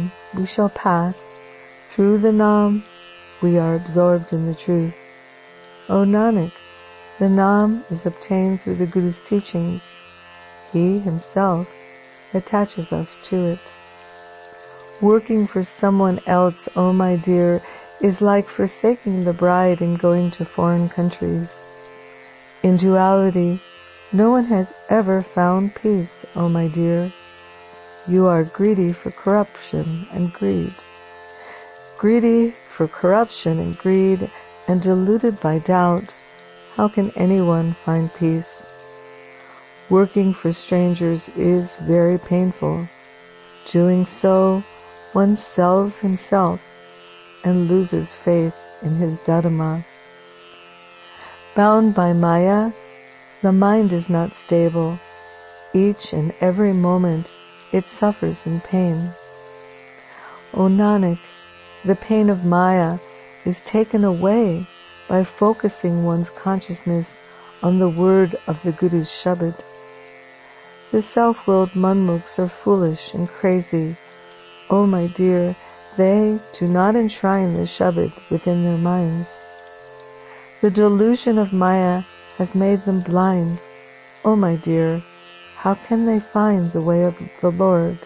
Nam we shall pass. Through the Nam we are absorbed in the truth. O Nanak, the Nam is obtained through the Guru's teachings. He himself attaches us to it. Working for someone else, O my dear, is like forsaking the bride and going to foreign countries. In duality, no one has ever found peace, O my dear. You are greedy for corruption and greed. Greedy for corruption and greed and deluded by doubt, how can anyone find peace? Working for strangers is very painful. Doing so, one sells himself and loses faith in his dharma. Bound by Maya, the mind is not stable. Each and every moment it suffers in pain. O Nanak, the pain of Maya is taken away by focusing one's consciousness on the word of the Guru's Shabad. The self-willed manmukhs are foolish and crazy. O my dear, they do not enshrine the Shabad within their minds. The delusion of Maya has made them blind. O my dear, how can they find the way of the Lord?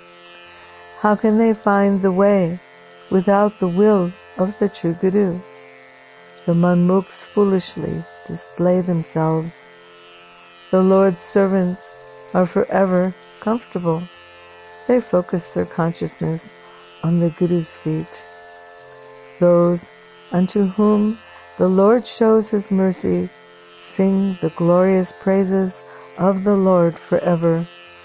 How can they find the way without the will of the true Guru? The manmukhs foolishly display themselves. The Lord's servants are forever comfortable. They focus their consciousness on the Guru's feet. Those unto whom the Lord shows his mercy sing the glorious praises of the Lord forever.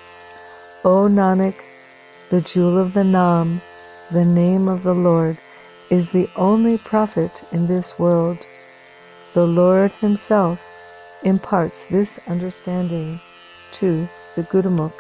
O Nanak, the jewel of the Nam, the name of the Lord, is the only prophet in this world. The Lord himself imparts this understanding to the Gurumukh.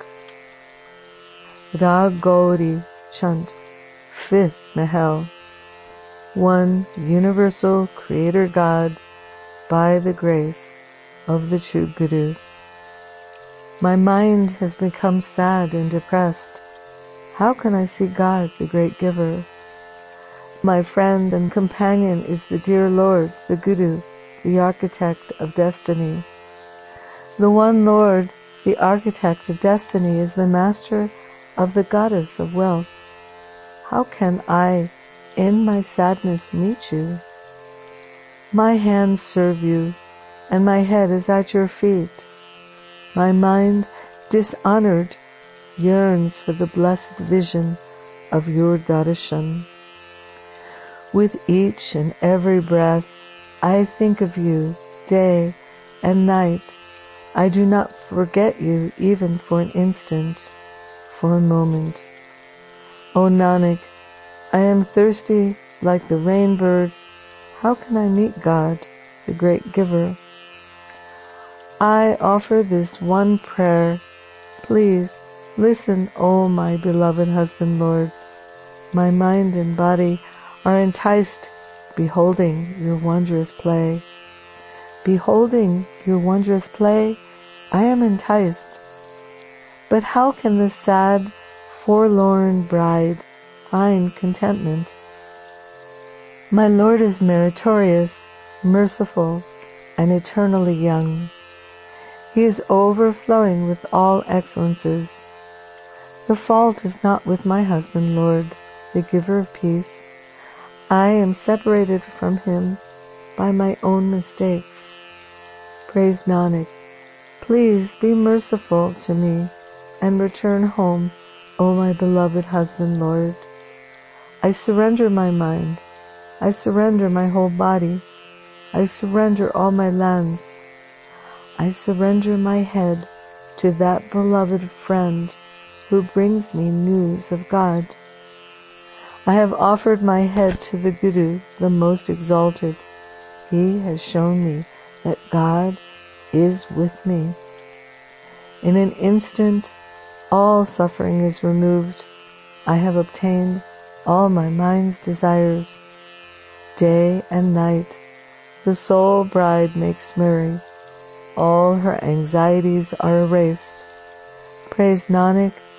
Rag Gauri Chant, 5th Mahal. One universal Creator God by the grace of the true Guru. My mind has become sad and depressed. How can I see God, the great giver? My friend and companion is the dear Lord, the Guru, the architect of destiny. The one Lord, the architect of destiny, is the master of the goddess of wealth. How can I, in my sadness, meet you? My hands serve you, and my head is at your feet. My mind, dishonored, yearns for the blessed vision of your darshan. With each and every breath, I think of you day and night. I do not forget you even for an instant, for a moment. O Nanak, I am thirsty like the rainbird. How can I meet God, the great giver? I offer this one prayer. Please listen, O my beloved husband, Lord. My mind and body are enticed, beholding your wondrous play. Beholding your wondrous play, I am enticed. But how can the sad, forlorn bride find contentment? My Lord is meritorious, merciful, and eternally young. He is overflowing with all excellences. The fault is not with my husband, Lord, the giver of peace. I am separated from him by my own mistakes. Praise Nanak. Please be merciful to me and return home, O my beloved husband, Lord. I surrender my mind. I surrender my whole body. I surrender all my lands. I surrender my head to that beloved friend who brings me news of God. I have offered my head to the Guru, the most exalted. He has shown me that God is with me. In an instant, all suffering is removed. I have obtained all my mind's desires. Day and night, the soul bride makes merry. All her anxieties are erased. Praise Nanak,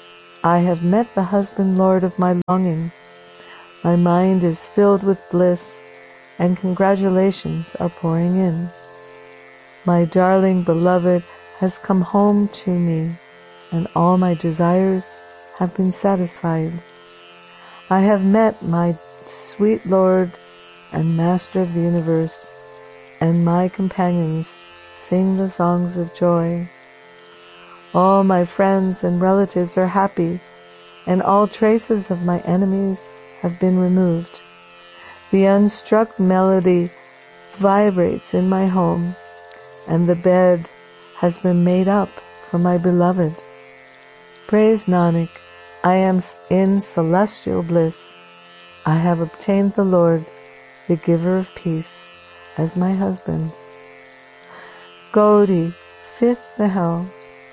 I have met the husband Lord of my longing. My mind is filled with bliss, and congratulations are pouring in. My darling beloved has come home to me, and all my desires have been satisfied. I have met my sweet Lord and Master of the universe, and my companions sing the songs of joy. All my friends and relatives are happy, and all traces of my enemies have been removed. The unstruck melody vibrates in my home, and the bed has been made up for my beloved. Praise Nanak, I am in celestial bliss. I have obtained the Lord, the giver of peace, as my husband. Gaudiya, fifth Mahal.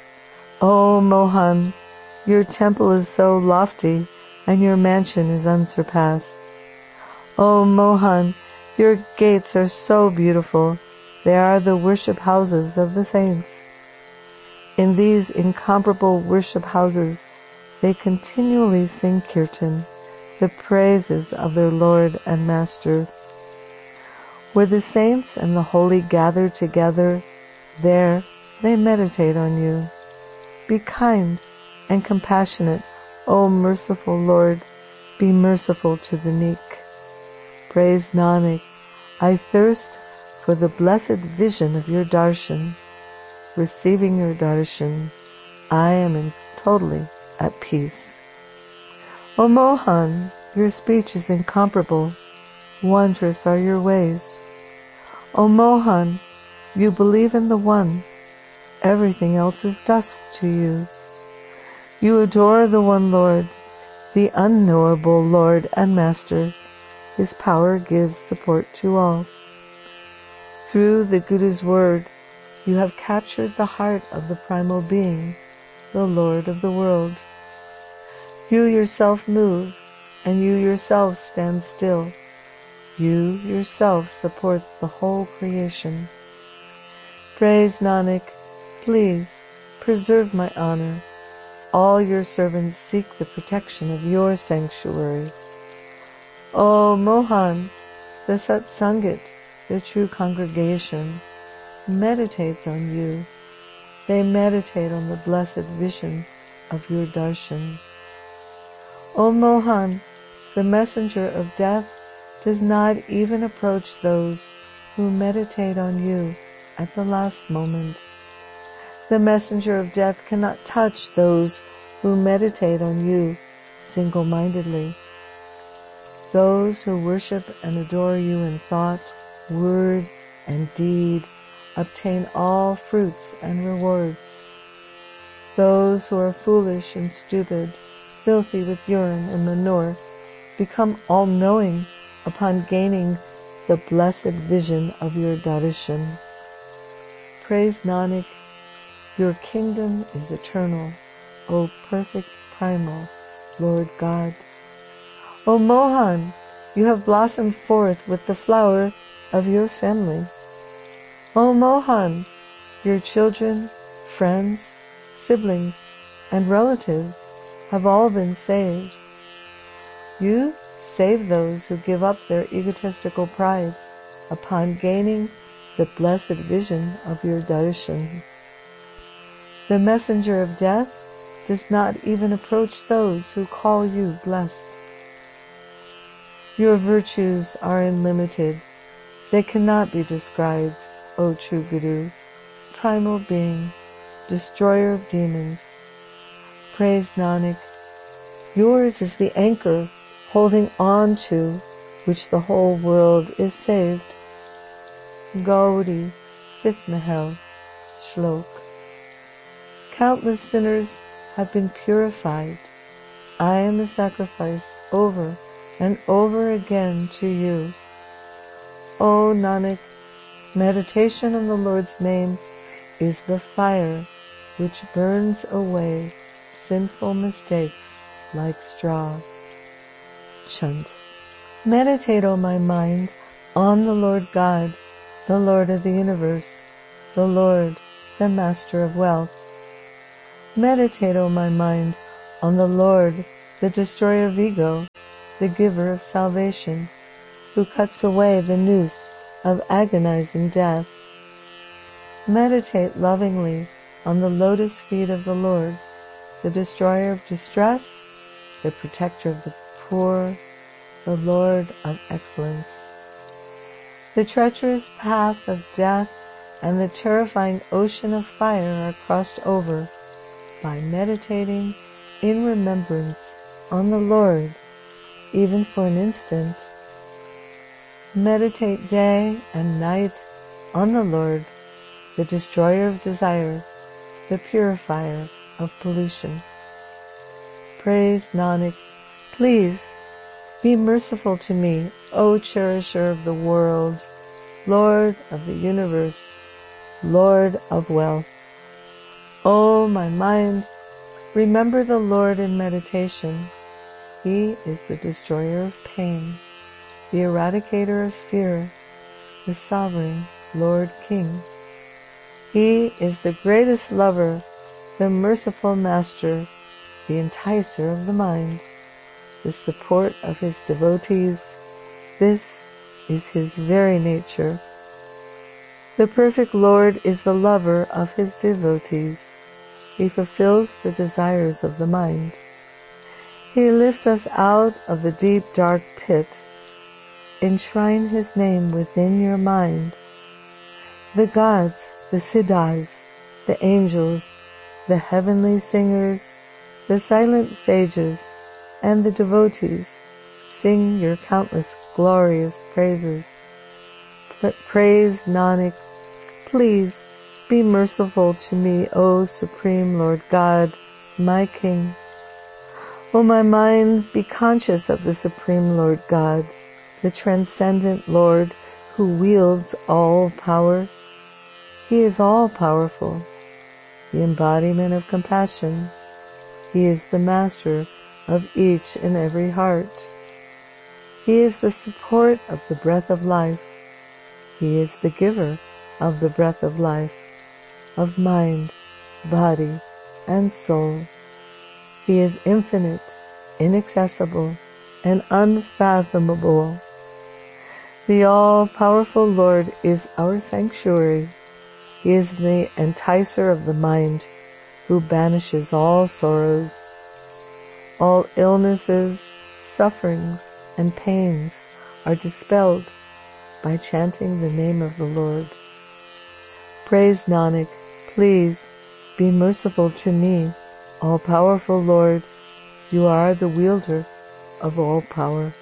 O Mohan, your temple is so lofty, and your mansion is unsurpassed. O Mohan, your gates are so beautiful. They are the worship houses of the saints. In these incomparable worship houses, they continually sing kirtan, the praises of their Lord and Master. Where the saints and the holy gather together, there they meditate on you. Be kind and compassionate, O merciful Lord, be merciful to the meek. Praise Nanak, I thirst for the blessed vision of your darshan. Receiving your darshan, I am totally at peace. O Mohan, your speech is incomparable. Wondrous are your ways. O Mohan, you believe in the One. Everything else is dust to you. You adore the One Lord, the unknowable Lord and Master. His power gives support to all. Through the Guru's word, you have captured the heart of the primal being, the Lord of the world. You yourself move, and you yourself stand still. You yourself support the whole creation. Praise Nanak, please preserve my honor. All your servants seek the protection of your sanctuary. O Mohan, the Satsangit, the true congregation, meditates on you. They meditate on the blessed vision of your darshan. O Mohan, the messenger of death does not even approach those who meditate on you at the last moment. The messenger of death cannot touch those who meditate on you single-mindedly. Those who worship and adore you in thought, word, and deed obtain all fruits and rewards. Those who are foolish and stupid, filthy with urine and manure, become all-knowing upon gaining the blessed vision of your darshan. Praise Nanak, your kingdom is eternal, O perfect primal Lord God. O Mohan, you have blossomed forth with the flower of your family. O Mohan, your children, friends, siblings, and relatives have all been saved. You save those who give up their egotistical pride upon gaining the blessed vision of your darshan. The messenger of death does not even approach those who call you blessed. Your virtues are unlimited. They cannot be described, O true Guru, primal being, destroyer of demons. Praise Nanak, yours is the anchor holding on to which the whole world is saved. Gaudiya, fifth Mahal, Shlok. Countless sinners have been purified. I am a sacrifice over and over again to you. O Nanak, meditation on the Lord's name is the fire which burns away sinful mistakes like straw. Chant. Meditate, O my mind, on the Lord God, the Lord of the universe, the Lord, the Master of wealth. Meditate, O my mind, on the Lord, the destroyer of ego, the giver of salvation, who cuts away the noose of agonizing death. Meditate lovingly on the lotus feet of the Lord, the destroyer of distress, the protector of the poor, the Lord of excellence. The treacherous path of death and the terrifying ocean of fire are crossed over by meditating in remembrance on the Lord, even for an instant. Meditate day and night on the Lord, the destroyer of desire, the purifier of pollution. Praise Nanak. Please be merciful to me, O cherisher of the world, Lord of the universe, Lord of wealth. O my mind, remember the Lord in meditation. He is the destroyer of pain, the eradicator of fear, the sovereign Lord King. He is the greatest lover, the merciful master, the enticer of the mind, the support of his devotees. This is his very nature. The perfect Lord is the lover of his devotees. He fulfills the desires of the mind. He lifts us out of the deep dark pit. Enshrine his name within your mind. The gods, the siddhas, the angels, the heavenly singers, the silent sages, and the devotees sing your countless glorious praises. Praise Nanak. Please be merciful to me, O Supreme Lord God, my King. O my mind, be conscious of the Supreme Lord God, the transcendent Lord who wields all power. He is all-powerful, the embodiment of compassion. He is the master of each and every heart. He is the support of the breath of life. He is the giver of the breath of life, of mind, body, and soul. He is infinite, inaccessible, and unfathomable. The all-powerful Lord is our sanctuary. He is the enticer of the mind, who banishes all sorrows. All illnesses, sufferings, and pains are dispelled by chanting the name of the Lord. Praise Nanak. Please be merciful to me, all-powerful Lord. You are the wielder of all power.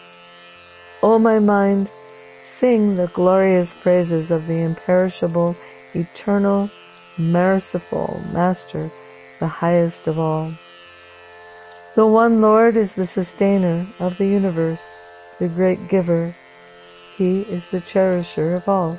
O my mind, sing the glorious praises of the imperishable, eternal, merciful Master, the highest of all. The one Lord is the sustainer of the universe, the great giver. He is the cherisher of all.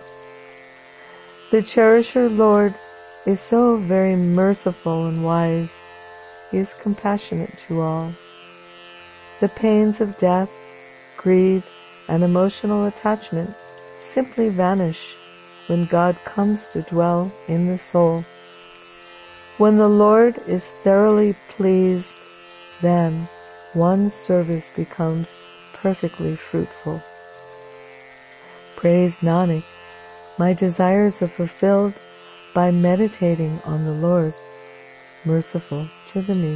The cherisher Lord is so very merciful and wise. He is compassionate to all. The pains of death, greed, and emotional attachment simply vanish when God comes to dwell in the soul. When the Lord is thoroughly pleased, then one's service becomes perfectly fruitful. Praise Nanak. My desires are fulfilled by meditating on the Lord, merciful to the meek.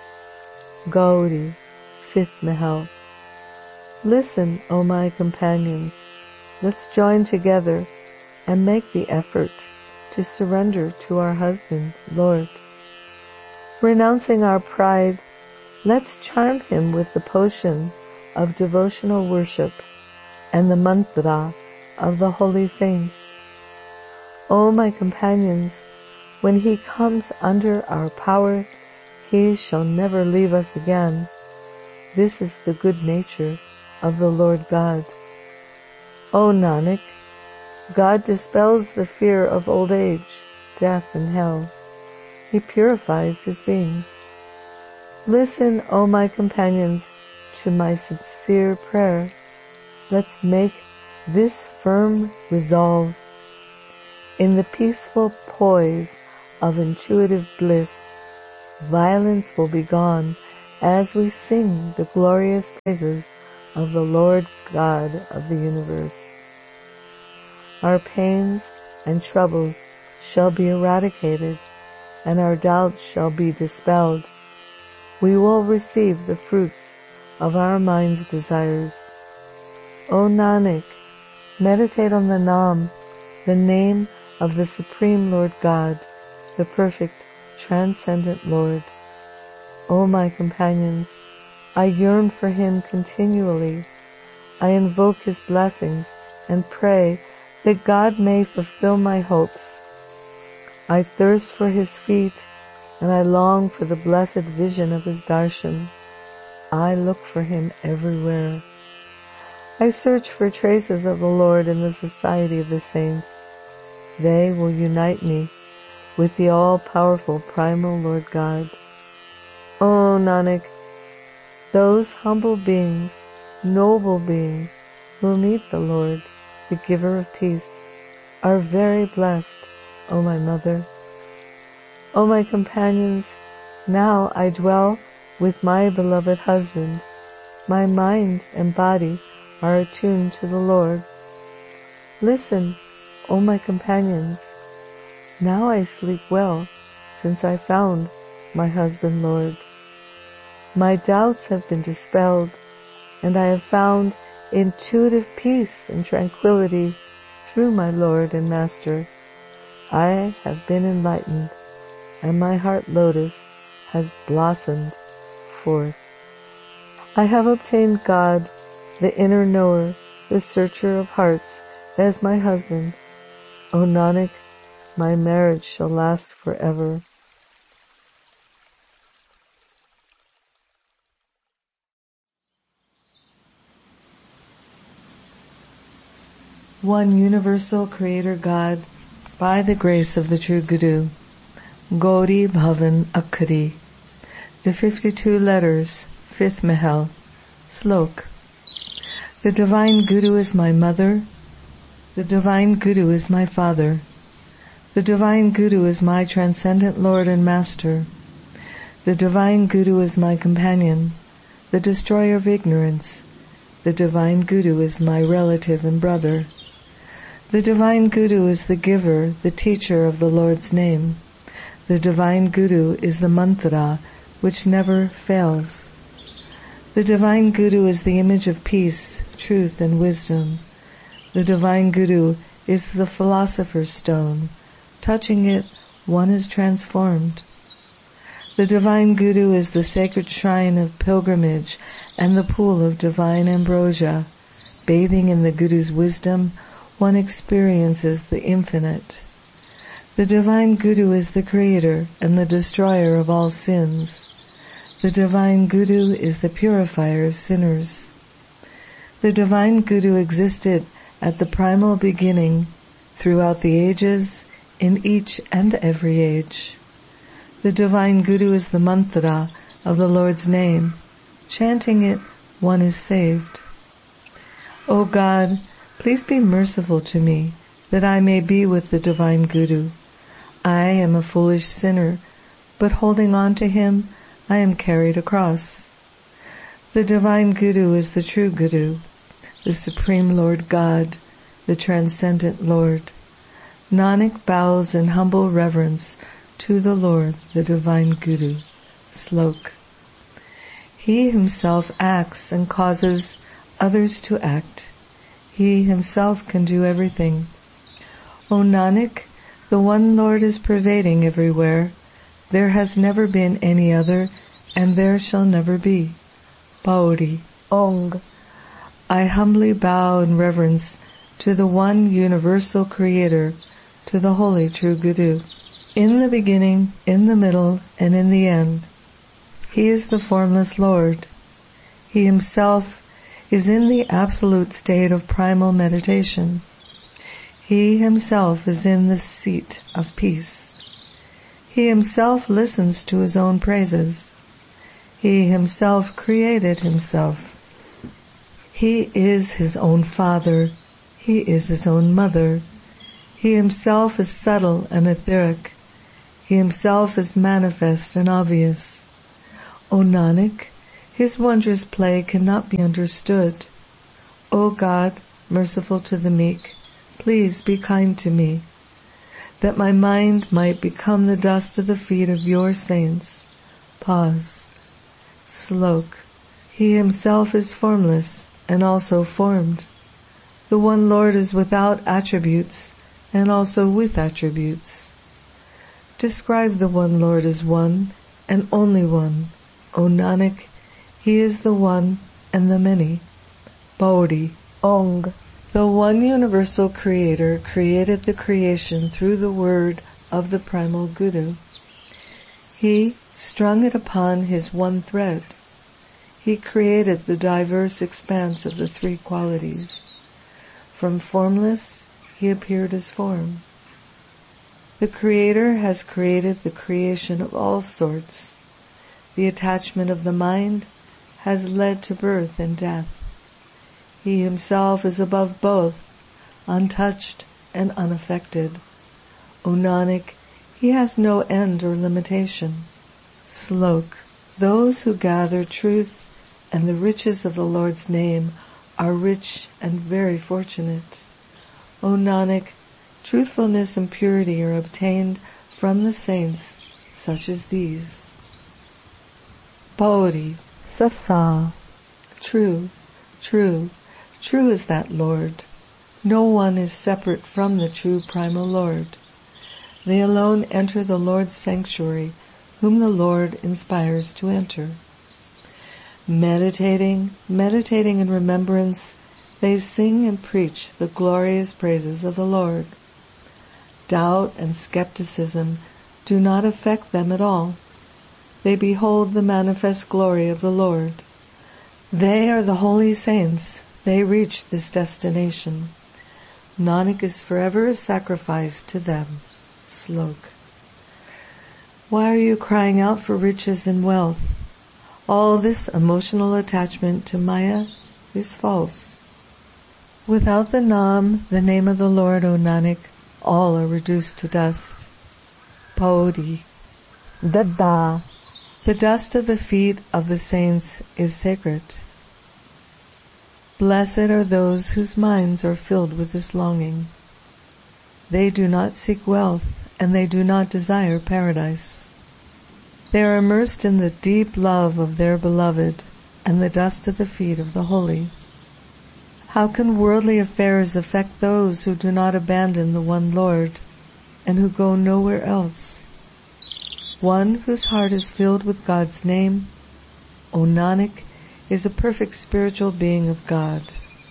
Gauri, 5th Mahal. Listen, O my companions. Let's join together and make the effort to surrender to our husband, Lord. Renouncing our pride, let's charm him with the potion of devotional worship and the mantra of the holy saints. O my companions, when he comes under our power, he shall never leave us again. This is the good nature of the Lord God. O Nanak, God dispels the fear of old age, death, and hell. He purifies his beings. Listen, O my companions, to my sincere prayer. Let's make this firm resolve. In the peaceful poise of intuitive bliss, Violence will be gone as we sing the glorious praises of the Lord God of the universe. Our pains and troubles shall be eradicated, and our doubts shall be dispelled. We will receive the fruits of our mind's desires. O Nanak, meditate on the Nam, the name of the Supreme Lord God, the perfect, transcendent Lord. O my companions, I yearn for Him continually. I invoke His blessings and pray that God may fulfill my hopes. I thirst for His feet, and I long for the blessed vision of His darshan. I look for Him everywhere. I search for traces of the Lord in the society of the saints. They will unite me with the all-powerful primal Lord God. O Nanak, those humble beings, noble beings, who meet the Lord, the giver of peace, are very blessed, O my mother. O my companions, now I dwell with my beloved husband. My mind and body are attuned to the Lord. Listen, O my companions, now I sleep well, since I found my husband Lord. My doubts have been dispelled, and I have found intuitive peace and tranquility through my Lord and Master. I have been enlightened, and my heart lotus has blossomed forth. I have obtained God, the inner knower, the searcher of hearts, as my husband. O Nanak, my marriage shall last forever. One universal Creator God, by the grace of the true Guru. Gauri Bhavan Akhari. The 52 letters, 5th Mahal. Slok. The Divine Guru is my mother. The Divine Guru is my father. The Divine Guru is my transcendent Lord and Master. The Divine Guru is my companion, the destroyer of ignorance. The Divine Guru is my relative and brother. The Divine Guru is the giver, the teacher of the Lord's name. The Divine Guru is the mantra which never fails. The Divine Guru is the image of peace, truth, and wisdom. The Divine Guru is the philosopher's stone. Touching it, one is transformed. The Divine Guru is the sacred shrine of pilgrimage and the pool of divine ambrosia. Bathing in the Guru's wisdom, one experiences the infinite. The Divine Guru is the creator and the destroyer of all sins. The Divine Guru is the purifier of sinners. The Divine Guru existed at the primal beginning, throughout the ages, in each and every age. The Divine Guru is the mantra of the Lord's name. Chanting it, one is saved. O God, please be merciful to me, that I may be with the Divine Guru. I am a foolish sinner, but holding on to him, I am carried across. The Divine Guru is the true Guru, the Supreme Lord God, the Transcendent Lord. Nanak bows in humble reverence to the Lord, the Divine Guru. Slok. He himself acts and causes others to act. He himself can do everything. O Nanak, the one Lord is pervading everywhere. There has never been any other, and there shall never be. Bauri. Ong. I humbly bow in reverence to the one universal Creator, to the Holy True Guru. In the beginning, in the middle, and in the end. He is the formless Lord. He himself is in the absolute state of primal meditation. He himself is in the seat of peace. He himself listens to his own praises. He himself created himself. He is his own father. He is his own mother. He himself is subtle and etheric. He himself is manifest and obvious. O Nanak, his wondrous play cannot be understood. O God, merciful to the meek, please be kind to me, that my mind might become the dust of the feet of your saints. Pause. Slok. He himself is formless and also formed. The one Lord is without attributes and also with attributes. Describe the one Lord as one and only one. O Nanak, he is the one and the many. Bodhi. Ong. The one universal creator created the creation through the word of the primal Guru. He strung it upon his one thread. He created the diverse expanse of the three qualities. From formless, he appeared as form. The Creator has created the creation of all sorts. The attachment of the mind has led to birth and death. He himself is above both, untouched and unaffected. O Nanak, he has no end or limitation. Slok. Those who gather truth and the riches of the Lord's name are rich and very fortunate. O Nanak, truthfulness and purity are obtained from the saints such as these. Bodhi. Sasa. True, true, true is that Lord. No one is separate from the true primal Lord. They alone enter the Lord's sanctuary, whom the Lord inspires to enter. Meditating in remembrance, they sing and preach the glorious praises of the Lord. Doubt and skepticism do not affect them at all. They behold the manifest glory of the Lord. They are the holy saints. They reach this destination. Nanak is forever a sacrifice to them. Slok. Why are you crying out for riches and wealth? All this emotional attachment to Maya is false. Without the Nam, the name of the Lord, O Nanak, all are reduced to dust. Bodhi. Dada. The dust of the feet of the saints is sacred. Blessed are those whose minds are filled with this longing. They do not seek wealth, and they do not desire paradise. They are immersed in the deep love of their beloved and the dust of the feet of the holy. How can worldly affairs affect those who do not abandon the one Lord and who go nowhere else? One whose heart is filled with God's name, O Nanak, is a perfect spiritual being of God.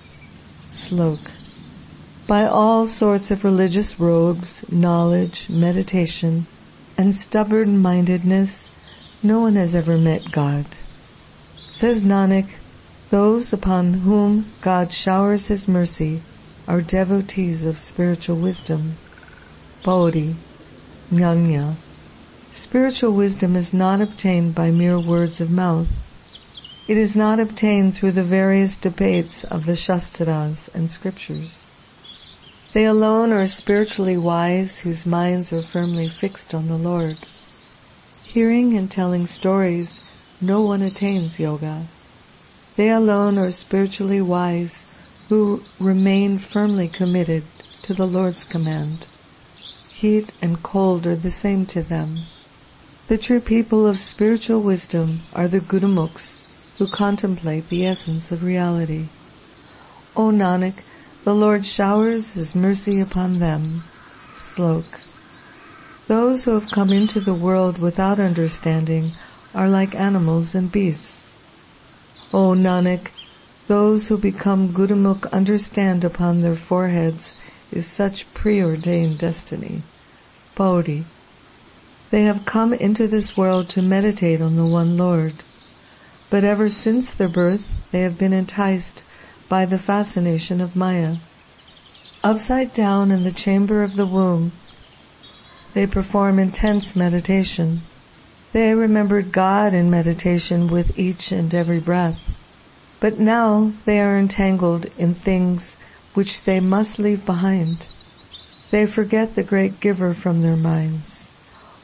Slok. By all sorts of religious robes, knowledge, meditation, and stubborn-mindedness, no one has ever met God. Says Nanak, those upon whom God showers his mercy are devotees of spiritual wisdom. Bodhi. Jnana. Spiritual wisdom is not obtained by mere words of mouth. It is not obtained through the various debates of the Shastras and scriptures. They alone are spiritually wise whose minds are firmly fixed on the Lord. Hearing and telling stories, no one attains yoga. They alone are spiritually wise who remain firmly committed to the Lord's command. Heat and cold are the same to them. The true people of spiritual wisdom are the Gurumukhs who contemplate the essence of reality. O Nanak, the Lord showers his mercy upon them. Slok. Those who have come into the world without understanding are like animals and beasts. O Nanak, those who become Gurumukh understand upon their foreheads is such preordained destiny. Bodhi. They have come into this world to meditate on the one Lord, but ever since their birth they have been enticed by the fascination of Maya. Upside down in the chamber of the womb, they perform intense meditation. They remembered God in meditation with each and every breath. But now they are entangled in things which they must leave behind. They forget the great giver from their minds.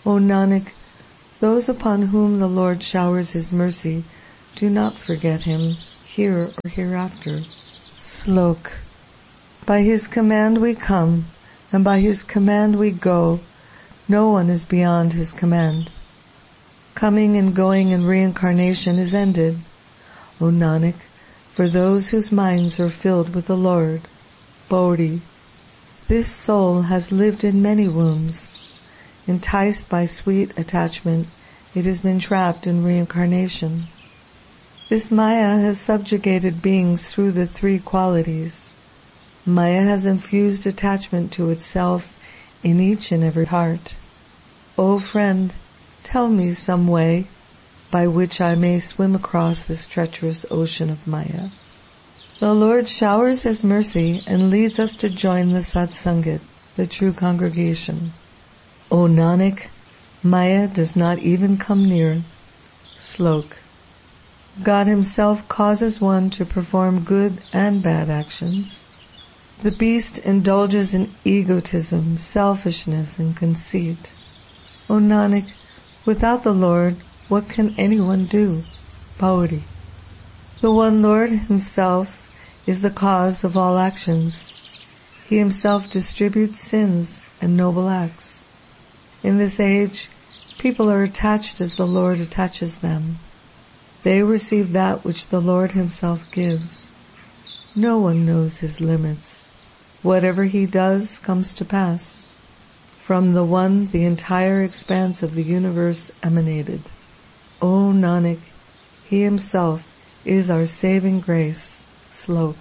O Nanak, those upon whom the Lord showers his mercy do not forget him here or hereafter. Slok. By his command we come, and by his command we go. No one is beyond his command. Coming and going in reincarnation is ended, O Nanak, for those whose minds are filled with the Lord. Bodhi. This soul has lived in many wombs. Enticed by sweet attachment, it has been trapped in reincarnation. This Maya has subjugated beings through the three qualities. Maya has infused attachment to itself in each and every heart. O friend, tell me some way by which I may swim across this treacherous ocean of Maya. The Lord showers his mercy and leads us to join the Satsangat, the true congregation. O Nanak, Maya does not even come near. Slok. God himself causes one to perform good and bad actions. The beast indulges in egotism, selfishness, and conceit. O Nanak, without the Lord, what can anyone do? Bodhi. The one Lord himself is the cause of all actions. He himself distributes sins and noble acts. In this age, people are attached as the Lord attaches them. They receive that which the Lord himself gives. No one knows his limits. Whatever he does comes to pass. From the one, the entire expanse of the universe emanated. O Nanak, he himself is our saving grace. Slok.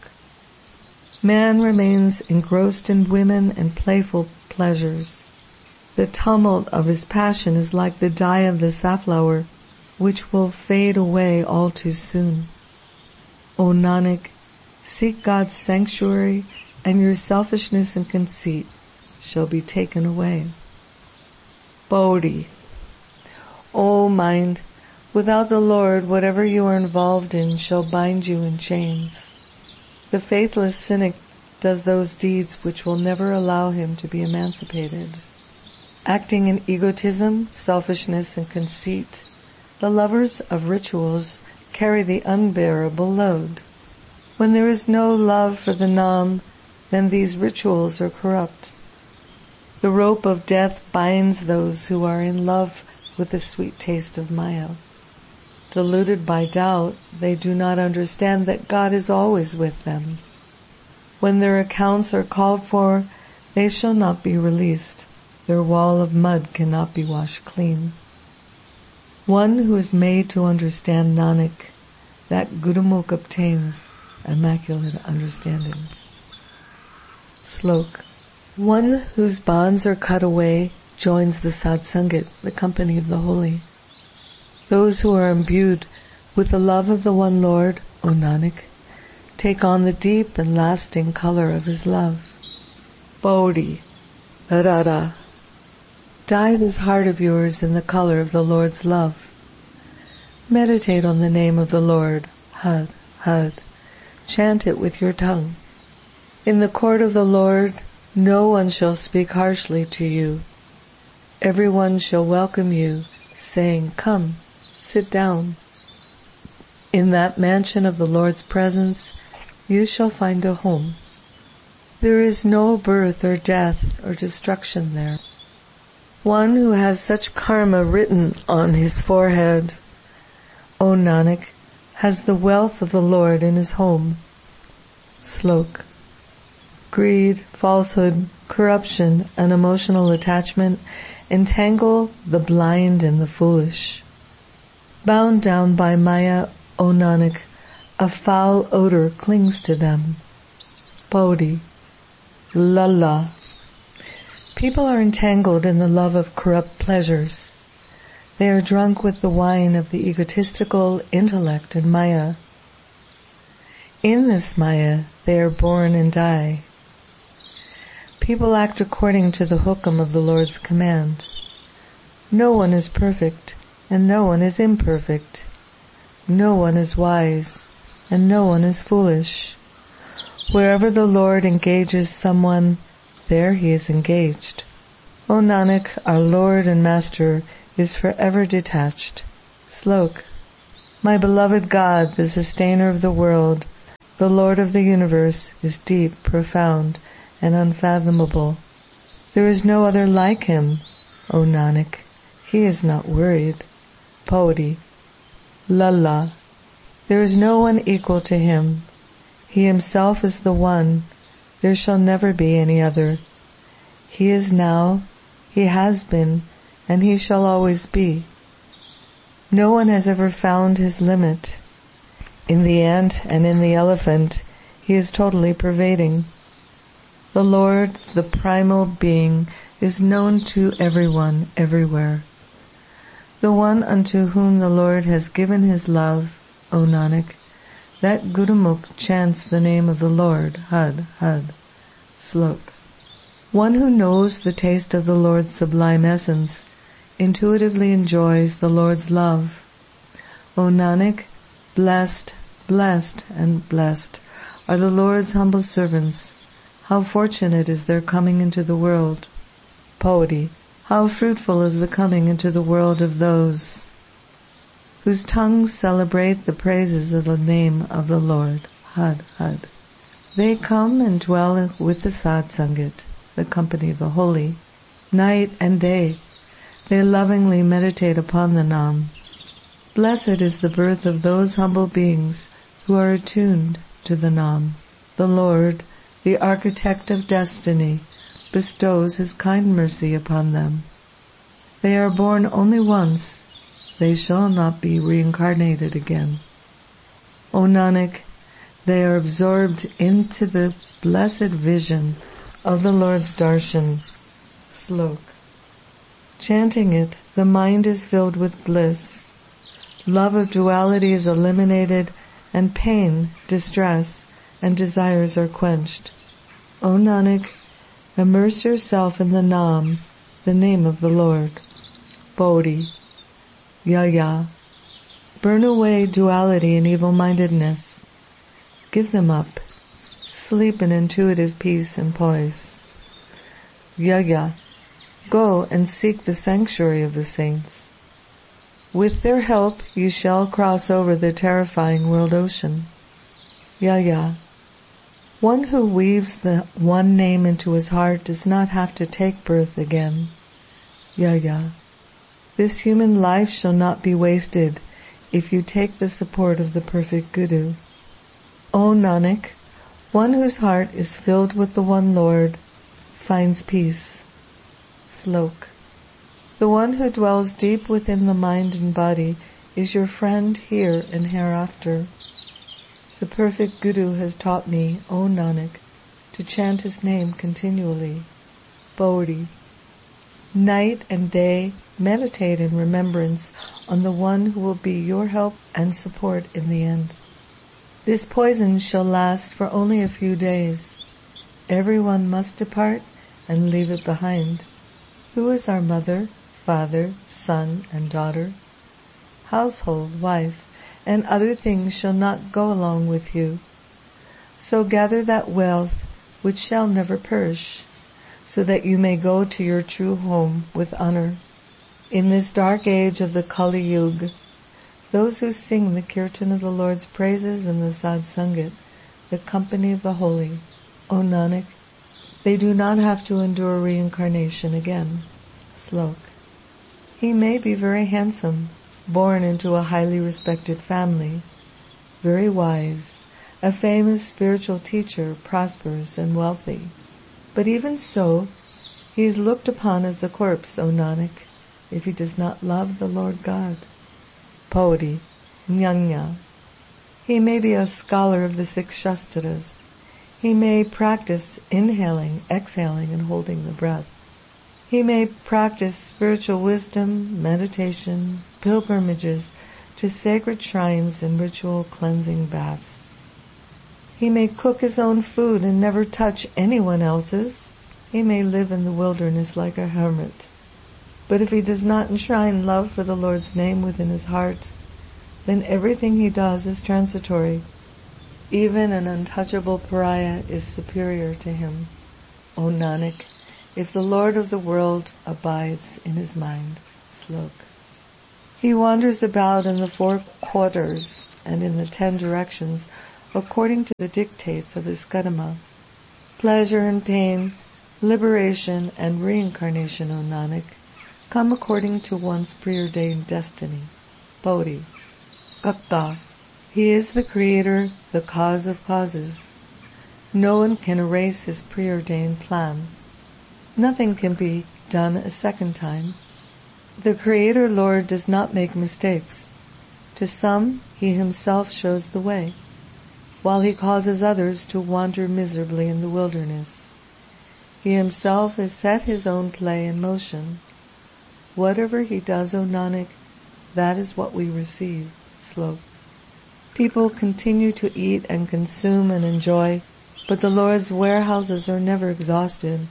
Man remains engrossed in women and playful pleasures. The tumult of his passion is like the dye of the safflower, which will fade away all too soon. O Nanak, seek God's sanctuary, and your selfishness and conceit shall be taken away. Bodhi. O mind, without the Lord, whatever you are involved in shall bind you in chains. The faithless cynic does those deeds which will never allow him to be emancipated. Acting in egotism, selfishness, and conceit, the lovers of rituals carry the unbearable load. When there is no love for the Nam, then these rituals are corrupt. The rope of death binds those who are in love with the sweet taste of Maya. Deluded by doubt, they do not understand that God is always with them. When their accounts are called for, they shall not be released. Their wall of mud cannot be washed clean. One who is made to understand Nanak, that Gurumukh obtains immaculate understanding. Slok. One whose bonds are cut away joins the Satsangat, the company of the holy. Those who are imbued with the love of the one Lord, O Nanak, take on the deep and lasting color of his love. Bodhi. Rara. Dye this heart of yours in the color of the Lord's love. Meditate on the name of the Lord, Had, Had. Chant it with your tongue. In the court of the Lord, no one shall speak harshly to you. Everyone shall welcome you, saying, "Come, sit down." In that mansion of the Lord's presence, you shall find a home. There is no birth or death or destruction there. One who has such karma written on his forehead, O Nanak, has the wealth of the Lord in his home. Slok. Greed, falsehood, corruption, and emotional attachment entangle the blind and the foolish. Bound down by Maya, O Nanak, a foul odor clings to them. Bodhi. Lala. People are entangled in the love of corrupt pleasures. They are drunk with the wine of the egotistical intellect and Maya. In this Maya, they are born and die. People act according to the hukum of the Lord's command. No one is perfect, and no one is imperfect. No one is wise, and no one is foolish. Wherever the Lord engages someone, there he is engaged. O Nanak, our Lord and Master is forever detached. Slok. My beloved God, the sustainer of the world, the Lord of the universe, is deep, profound, and unfathomable. There is no other like him, O Nanak. He is not worried. Poeti. Lalla. There is no one equal to him. He himself is the one. There shall never be any other. He is now, he has been, and he shall always be. No one has ever found his limit. In the ant and in the elephant, he is totally pervading. The Lord, the primal being, is known to everyone, everywhere. The one unto whom the Lord has given his love, O Nanak, that Gurumukh chants the name of the Lord, Had, Had. Slok. One who knows the taste of the Lord's sublime essence intuitively enjoys the Lord's love. O Nanak, blessed, blessed, and blessed are the Lord's humble servants. How fortunate is their coming into the world. Poeti. How fruitful is the coming into the world of those whose tongues celebrate the praises of the name of the Lord. Had, Had. They come and dwell with the Sad Sangat, the company of the holy. Night and day, they lovingly meditate upon the Nam. Blessed is the birth of those humble beings who are attuned to the Nam. The Lord, the architect of destiny, bestows his kind mercy upon them. They are born only once. They shall not be reincarnated again. O Nanak, they are absorbed into the blessed vision of the Lord's darshan. Slok. Chanting it, the mind is filled with bliss. Love of duality is eliminated, and pain, distress, and desires are quenched. O Nanak, immerse yourself in the Nam, the name of the Lord. Bodhi. Yaya. Burn away duality and evil-mindedness. Give them up. Sleep in intuitive peace and poise. Yaya. Go and seek the sanctuary of the saints. With their help you shall cross over the terrifying world ocean. Yaya. One who weaves the one name into his heart does not have to take birth again. Yaya. This human life shall not be wasted if you take the support of the perfect Guru. O Nanak, one whose heart is filled with the one Lord finds peace. Slok. The one who dwells deep within the mind and body is your friend here and hereafter. The perfect Guru has taught me, O Nanak, to chant his name continually. Bodhi. Night and day meditate in remembrance on the one who will be your help and support in the end. This poison shall last for only a few days. Everyone must depart and leave it behind. Who is our mother, father, son, and daughter? Household, wife, and other things shall not go along with you. So gather that wealth which shall never perish, so that you may go to your true home with honor. In this dark age of the Kali Yuga, those who sing the kirtan of the Lord's praises in the Sad Sangat, the company of the holy, O Nanak, they do not have to endure reincarnation again. Slok. He may be very handsome, born into a highly respected family, very wise, a famous spiritual teacher, prosperous and wealthy. But even so, he is looked upon as a corpse, O Nanak, if he does not love the Lord God. Poeti. Jnana. He may be a scholar of the 6 Shastras. He may practice inhaling, exhaling, and holding the breath. He may practice spiritual wisdom, meditation, pilgrimages to sacred shrines and ritual cleansing baths. He may cook his own food and never touch anyone else's. He may live in the wilderness like a hermit. But if he does not enshrine love for the Lord's name within his heart, then everything he does is transitory. Even an untouchable pariah is superior to him. O Nanak, if the Lord of the world abides in his mind. Slok. He wanders about in the 4 quarters and in the 10 directions according to the dictates of his karma. Pleasure and pain, liberation and reincarnation, O Nanak, come according to one's preordained destiny. Bodhi. Gakta. He is the creator, the cause of causes. No one can erase his preordained plan. Nothing can be done a second time. The Creator Lord does not make mistakes. To some, he himself shows the way, while he causes others to wander miserably in the wilderness. He himself has set his own play in motion. Whatever he does, O Nanak, that is what we receive. Slok. People continue to eat and consume and enjoy, but the Lord's warehouses are never exhausted.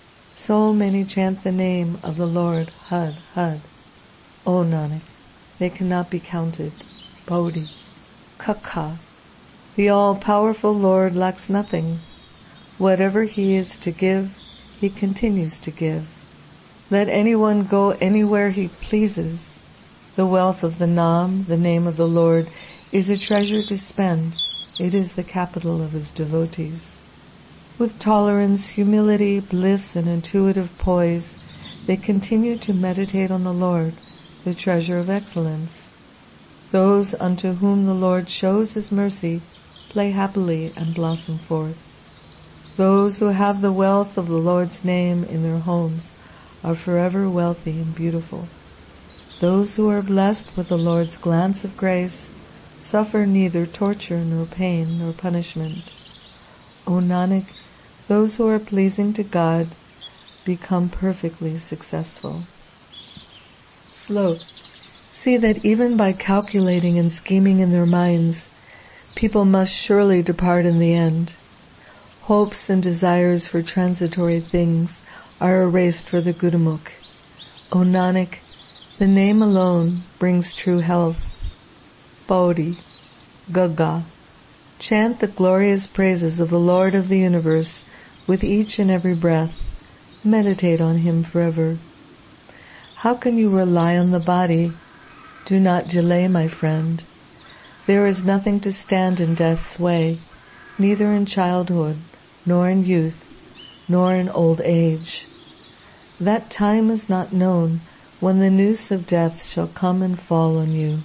So many chant the name of the Lord, Had, Had. O Nanak, they cannot be counted. Bodhi. Kakha. The all-powerful Lord lacks nothing. Whatever he is to give, he continues to give. Let anyone go anywhere he pleases. The wealth of the Nam, the name of the Lord, is a treasure to spend. It is the capital of his devotees. With tolerance, humility, bliss, and intuitive poise, they continue to meditate on the Lord, the treasure of excellence. Those unto whom the Lord shows his mercy play happily and blossom forth. Those who have the wealth of the Lord's name in their homes are forever wealthy and beautiful. Those who are blessed with the Lord's glance of grace suffer neither torture nor pain nor punishment. O Nanak, those who are pleasing to God become perfectly successful. Slok. See that even by calculating and scheming in their minds, people must surely depart in the end. Hopes and desires for transitory things are erased for the Gurumukh. O Nanak, the name alone brings true health. Bodhi. Gaga. Chant the glorious praises of the Lord of the universe with each and every breath. Meditate on him forever. How can you rely on the body? Do not delay, my friend. There is nothing to stand in death's way, neither in childhood, nor in youth, nor in old age. That time is not known when the noose of death shall come and fall on you.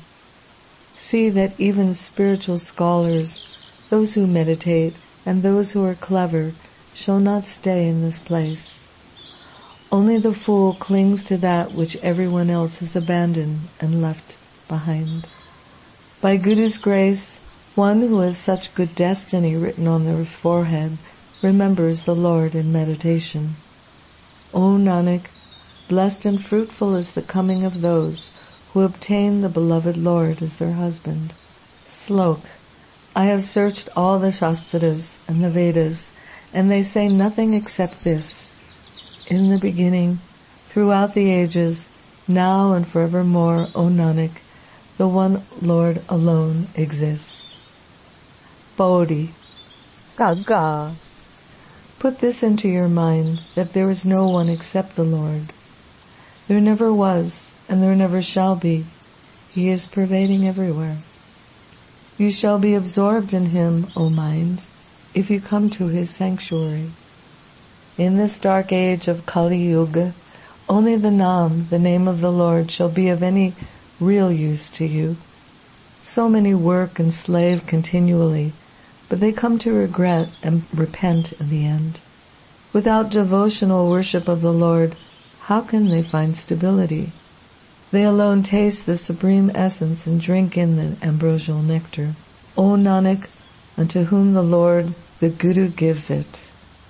See that even spiritual scholars, those who meditate, and those who are clever, shall not stay in this place. Only the fool clings to that which everyone else has abandoned and left behind. By Guru's grace, one who has such good destiny written on their forehead remembers the Lord in meditation. O Nanak, blessed and fruitful is the coming of those who obtain the beloved Lord as their husband. Slok. I have searched all the Shastras and the Vedas, and they say nothing except this. In the beginning, throughout the ages, now and forevermore, O Nanak, the one Lord alone exists. Bodhi. Gaga. Put this into your mind, that there is no one except the Lord. There never was, and there never shall be. He is pervading everywhere. You shall be absorbed in him, O mind, if you come to his sanctuary. In this dark age of Kali Yuga, only the Nam, the name of the Lord, shall be of any real use to you. So many work and slave continually, but they come to regret and repent in the end. Without devotional worship of the Lord, how can they find stability? They alone taste the supreme essence and drink in the ambrosial nectar. O Nanak, unto whom the Lord, the Guru, gives it.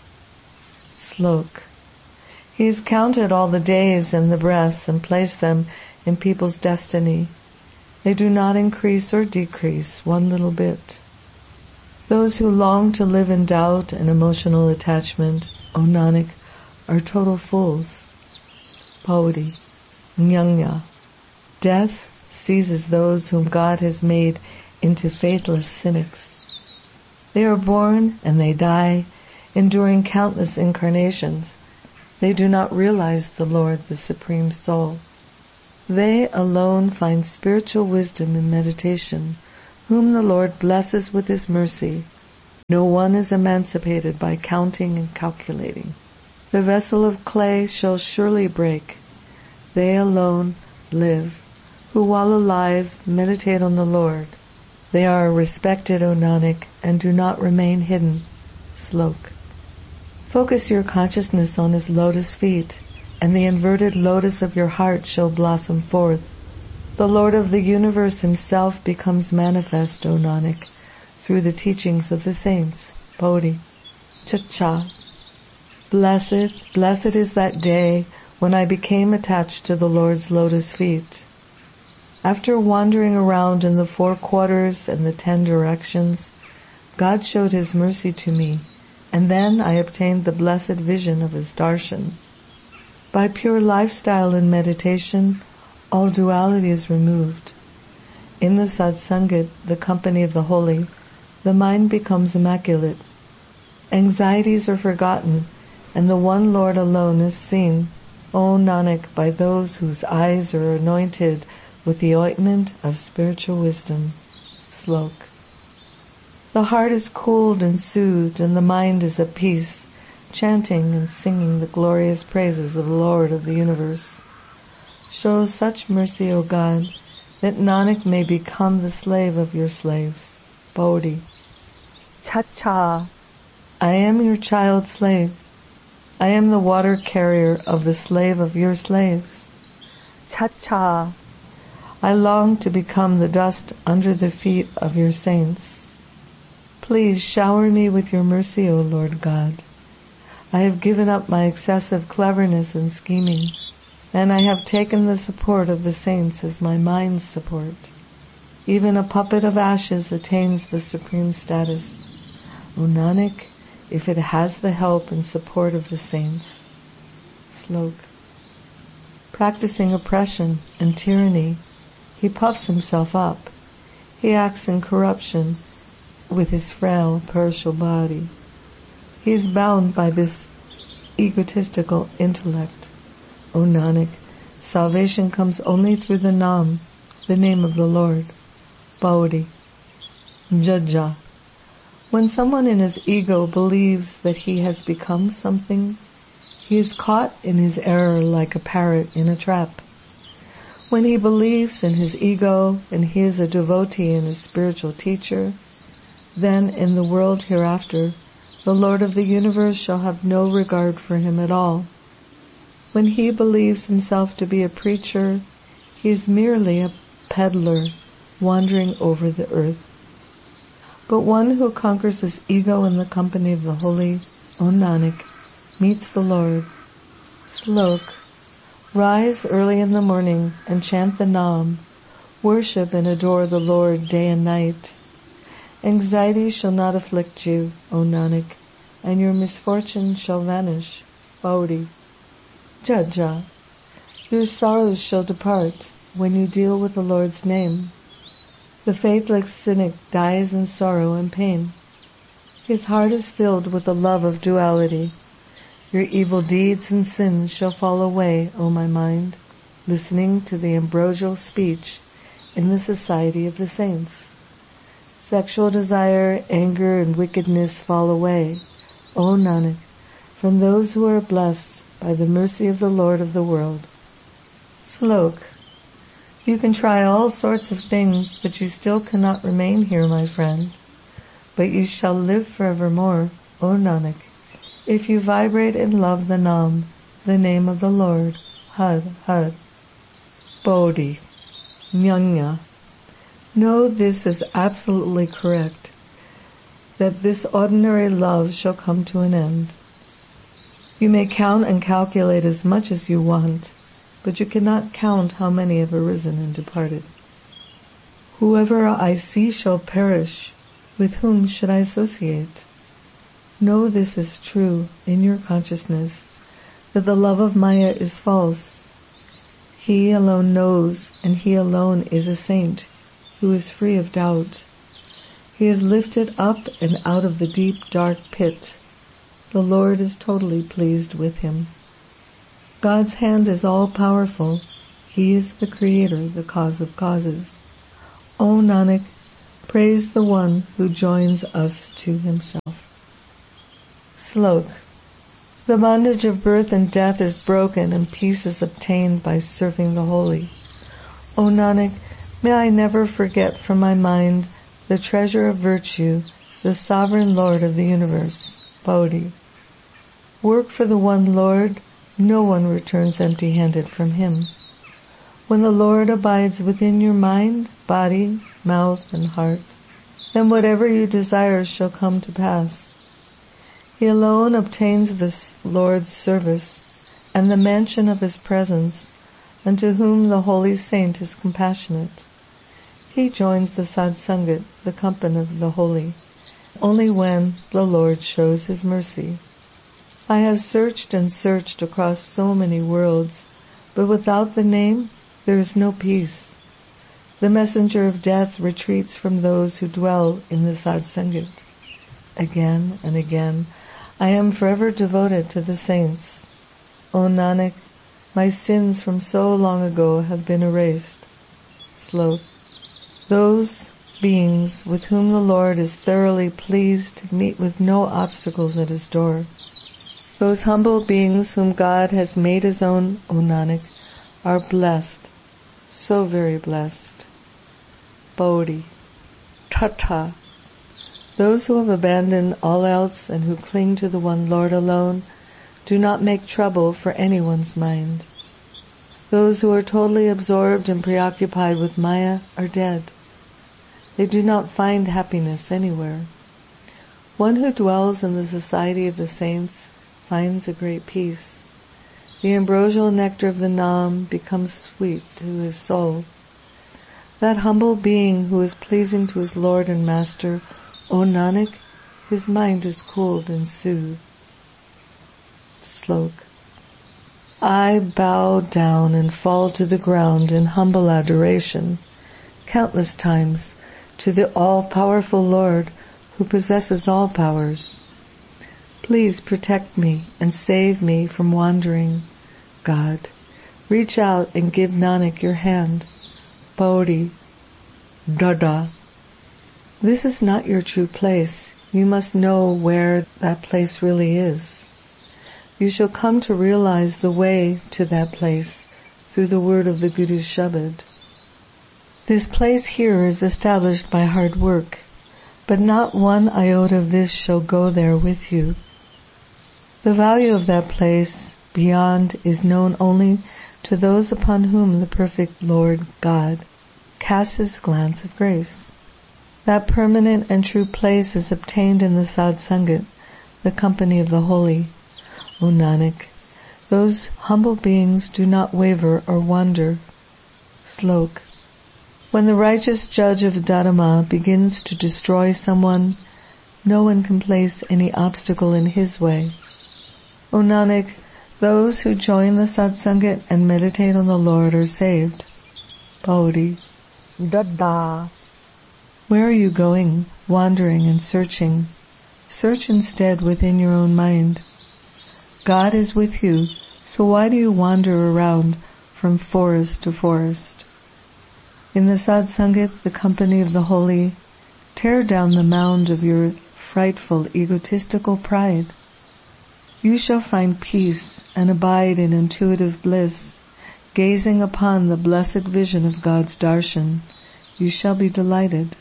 Slok. He has counted all the days and the breaths and placed them in people's destiny. They do not increase or decrease one little bit. Those who long to live in doubt and emotional attachment, O Nanak, are total fools. Bodhi. Nyanya. Death seizes those whom God has made into faithless cynics. They are born and they die, enduring countless incarnations. They do not realize the Lord, the Supreme Soul. They alone find spiritual wisdom in meditation, whom the Lord blesses with His mercy. No one is emancipated by counting and calculating. The vessel of clay shall surely break. They alone live, who while alive meditate on the Lord. They are respected, O Nanak, and do not remain hidden. Slok. Focus your consciousness on His lotus feet, and the inverted lotus of your heart shall blossom forth. The Lord of the universe Himself becomes manifest, O Nanak, through the teachings of the saints. Bodhi. Cha-cha. Blessed is that day when I became attached to the Lord's lotus feet. After wandering around in the 4 quarters and the 10 directions, God showed His mercy to me, and then I obtained the blessed vision of His darshan. By pure lifestyle and meditation, all duality is removed. In the satsangat, the company of the holy, the mind becomes immaculate. Anxieties are forgotten, and the one Lord alone is seen, O Nanak, by those whose eyes are anointed with the ointment of spiritual wisdom. Slok. The heart is cooled and soothed, and the mind is at peace, chanting and singing the glorious praises of the Lord of the universe. Show such mercy, O God, that Nanak may become the slave of your slaves. Bodhi. Cha-cha. I am your child slave. I am the water carrier of the slave of your slaves. Cha-cha. I long to become the dust under the feet of your saints. Please shower me with your mercy, O Lord God. I have given up my excessive cleverness and scheming, and I have taken the support of the saints as my mind's support. Even a puppet of ashes attains the supreme status. O Nanak, if it has the help and support of the saints. Slok. Practicing oppression and tyranny, he puffs himself up. He acts in corruption with his frail, perishable body. He is bound by this egotistical intellect. O Nanak, salvation comes only through the Nam, the name of the Lord. Bodhi. Jaja. When someone in his ego believes that he has become something, he is caught in his error like a parrot in a trap. When he believes in his ego and he is a devotee and a spiritual teacher, then in the world hereafter, the Lord of the universe shall have no regard for him at all. When he believes himself to be a preacher, he is merely a peddler wandering over the earth. But one who conquers his ego in the company of the holy, O Nanak, meets the Lord. Slok. Rise early in the morning and chant the Nam. Worship and adore the Lord day and night. Anxiety shall not afflict you, O Nanak, and your misfortune shall vanish. Bodhi. Jaja. Your sorrows shall depart when you deal with the Lord's name. The faithless cynic dies in sorrow and pain. His heart is filled with the love of duality. Your evil deeds and sins shall fall away, O my mind, listening to the ambrosial speech in the society of the saints. Sexual desire, anger, and wickedness fall away, O Nanak, from those who are blessed by the mercy of the Lord of the world. Slok. You can try all sorts of things, but you still cannot remain here, my friend. But you shall live forevermore, O Nanak, if you vibrate and love the Nam, the name of the Lord. Had, had. Bodhi. Nyanya. Know this is absolutely correct, that this ordinary love shall come to an end. You may count and calculate as much as you want, but you cannot count how many have arisen and departed. Whoever I see shall perish. With whom should I associate? Know this is true in your consciousness, that the love of Maya is false. He alone knows, and he alone is a saint, who is free of doubt. He is lifted up and out of the deep, dark pit. The Lord is totally pleased with him. God's hand is all-powerful. He is the creator, the cause of causes. O Nanak, praise the one who joins us to himself. Slok. The bondage of birth and death is broken and peace is obtained by serving the holy. O Nanak, may I never forget from my mind the treasure of virtue, the sovereign Lord of the universe. Bodhi. Work for the one Lord, no one returns empty-handed from him. When the Lord abides within your mind, body, mouth, and heart, then whatever you desire shall come to pass. He alone obtains the Lord's service and the mention of his presence, unto whom the holy saint is compassionate. He joins the Sadsangat, the company of the holy, only when the Lord shows his mercy. I have searched and searched across so many worlds, but without the name, there is no peace. The messenger of death retreats from those who dwell in the Sadsangat. Again and again, I am forever devoted to the saints. O Nanak, my sins from so long ago have been erased. Slok. Those beings with whom the Lord is thoroughly pleased meet with no obstacles at his door. Those humble beings whom God has made his own, O Nanak, are blessed, so very blessed. Bodhi. Tata. Those who have abandoned all else and who cling to the one Lord alone do not make trouble for anyone's mind. Those who are totally absorbed and preoccupied with Maya are dead. They do not find happiness anywhere. One who dwells in the society of the saints finds a great peace. The ambrosial nectar of the Nam becomes sweet to his soul. That humble being who is pleasing to his Lord and Master, O Nanak, his mind is cooled and soothed. Slok. I bow down and fall to the ground in humble adoration, countless times, to the all-powerful Lord who possesses all powers. Please protect me and save me from wandering. God, reach out and give Nanak your hand. Bodhi. Dada. This is not your true place. You must know where that place really is. You shall come to realize the way to that place through the word of the Guru Shabad. This place here is established by hard work, but not one iota of this shall go there with you. The value of that place beyond is known only to those upon whom the perfect Lord God casts his glance of grace. That permanent and true place is obtained in the Sadsangat, the company of the holy. O Nanak, those humble beings do not waver or wander. Slok. When the righteous judge of Dharma begins to destroy someone, no one can place any obstacle in his way. O Nanak, those who join the Satsangat and meditate on the Lord are saved. Bodhi. Dada. Where are you going, wandering and searching? Search instead within your own mind. God is with you, so why do you wander around from forest to forest? In the Sadsangat, the company of the holy, tear down the mound of your frightful egotistical pride. You shall find peace and abide in intuitive bliss, gazing upon the blessed vision of God's darshan. You shall be delighted.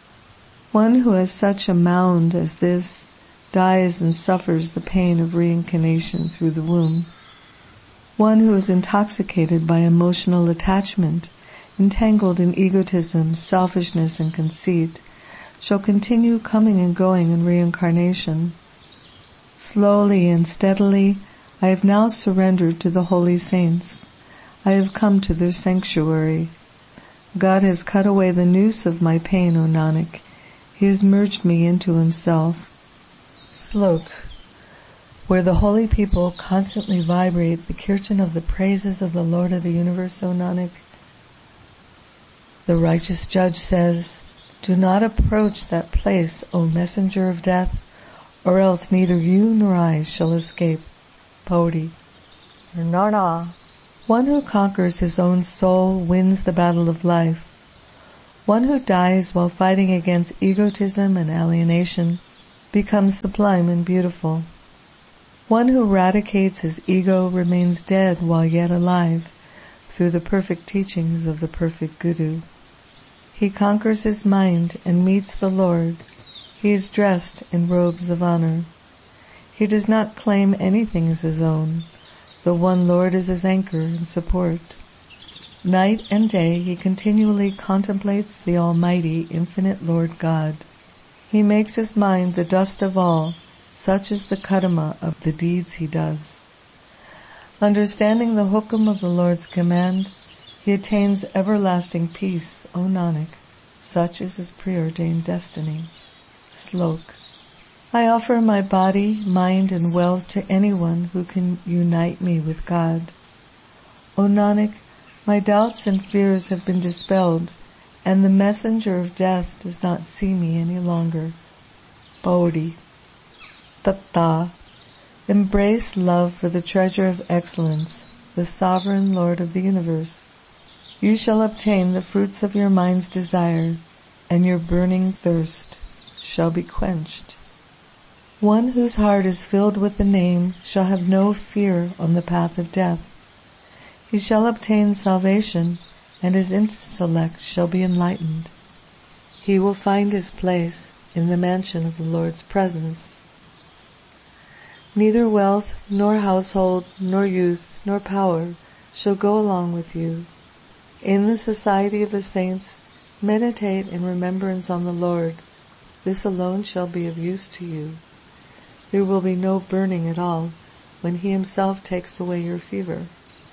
One who has such a mound as this dies and suffers the pain of reincarnation through the womb. One who is intoxicated by emotional attachment, entangled in egotism, selfishness, and conceit, shall continue coming and going in reincarnation. Slowly and steadily, I have now surrendered to the holy saints. I have come to their sanctuary. God has cut away the noose of my pain, O Nanak. He has merged me into himself. Slok. Where the holy people constantly vibrate the kirtan of the praises of the Lord of the universe, O Nanak, the righteous judge says, do not approach that place, O messenger of death, or else neither you nor I shall escape. Bodhi. Narna. One who conquers his own soul wins the battle of life. One who dies while fighting against egotism and alienation becomes sublime and beautiful. One who eradicates his ego remains dead while yet alive through the perfect teachings of the perfect Guru. He conquers his mind and meets the Lord. He is dressed in robes of honor. He does not claim anything as his own. The one Lord is his anchor and support. Night and day he continually contemplates the Almighty, infinite Lord God. He makes his mind the dust of all, such is the karma of the deeds he does. Understanding the hukum of the Lord's command, he attains everlasting peace, O Nanak. Such is his preordained destiny. Slok. I offer my body, mind, and wealth to anyone who can unite me with God. O Nanak, my doubts and fears have been dispelled, and the messenger of death does not see me any longer. Bodhi. Tatta. Embrace love for the treasure of excellence, the sovereign Lord of the universe. You shall obtain the fruits of your mind's desire, and your burning thirst shall be quenched. One whose heart is filled with the name shall have no fear on the path of death. He shall obtain salvation, and his intellect shall be enlightened. He will find his place in the mansion of the Lord's presence. Neither wealth, nor household, nor youth, nor power shall go along with you. In the society of the saints, meditate in remembrance on the Lord. This alone shall be of use to you. There will be no burning at all when he himself takes away your fever.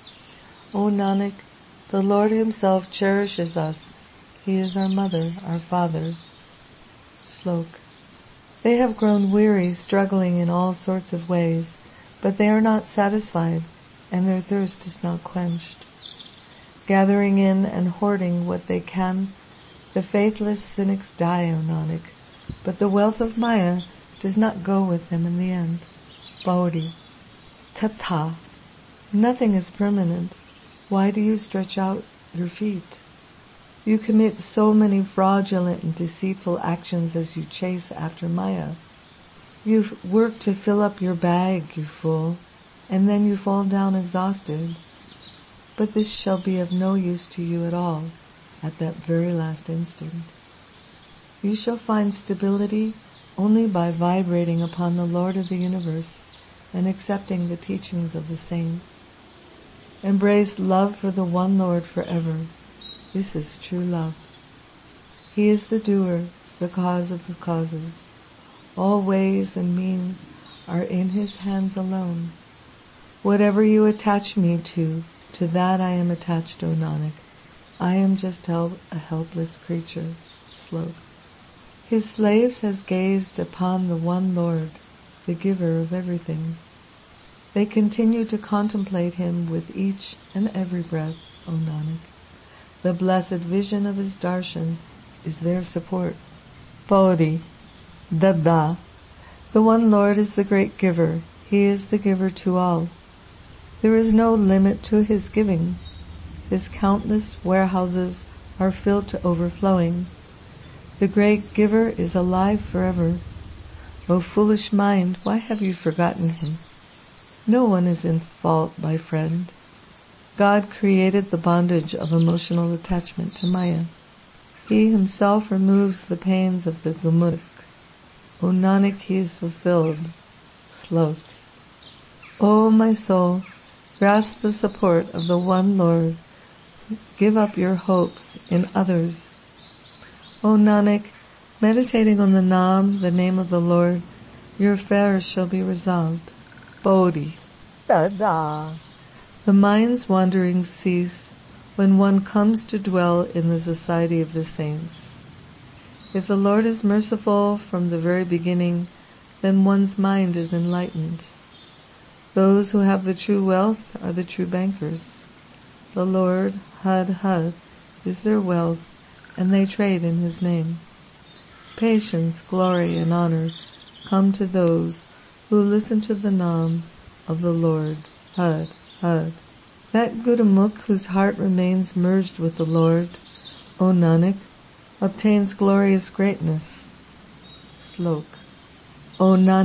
O Nanak, the Lord himself cherishes us. He is our mother, our father. Slok. They have grown weary, struggling in all sorts of ways, but they are not satisfied, and their thirst is not quenched. Gathering in and hoarding what they can, the faithless cynics die, O Nanak, but the wealth of Maya does not go with them in the end. Bodhi. Tattha. Nothing is permanent. Why do you stretch out your feet? You commit so many fraudulent and deceitful actions as you chase after Maya. You've worked to fill up your bag, you fool, and then you fall down exhausted. But this shall be of no use to you at all at that very last instant. You shall find stability only by vibrating upon the Lord of the universe and accepting the teachings of the saints. Embrace love for the one Lord forever. This is true love. He is the doer, the cause of the causes. All ways and means are in his hands alone. Whatever you attach me to that I am attached, O Nanak. I am just a helpless creature. Slok. His slaves has gazed upon the one Lord, the giver of everything. They continue to contemplate him with each and every breath, O Nanak. The blessed vision of his darshan is their support. Bodhi. Dada. The one Lord is the great giver. He is the giver to all. There is no limit to his giving. His countless warehouses are filled to overflowing. The great giver is alive forever. O foolish mind, why have you forgotten him? No one is in fault, my friend. God created the bondage of emotional attachment to Maya. He himself removes the pains of the Gurmukh. O Nanak, he is fulfilled. Slok. O my soul, grasp the support of the one Lord. Give up your hopes in others. O Nanak, meditating on the Naam, the name of the Lord, your affairs shall be resolved. Bodhi. Dada. The mind's wanderings cease when one comes to dwell in the society of the saints. If the Lord is merciful from the very beginning, then one's mind is enlightened. Those who have the true wealth are the true bankers. The Lord, Had, is their wealth, and they trade in his name. Patience, glory, and honor come to those who listen to the Naam of the Lord, Had. That Gurumukh whose heart remains merged with the Lord, O Nanak, obtains glorious greatness. Slok. O Nanak,